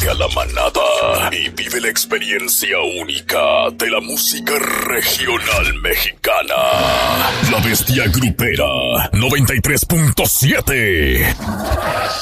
Únete a la manada y vive la experiencia única de la música regional mexicana. La Bestia Grupera 93.7.